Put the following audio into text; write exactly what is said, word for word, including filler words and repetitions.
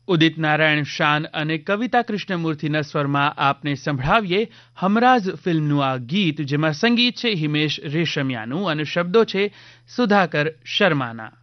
ઉદિત નારાયણ શાન અને કવિતા કૃષ્ણમૂર્તિના સ્વરમાં આપને સંભળાવીએ હમરાઝ ફિલ્મનું આ ગીત, જેમાં સંગીત છે હિમેશ રેશમિયાનું અને શબ્દો છે સુધાકર શર્માના.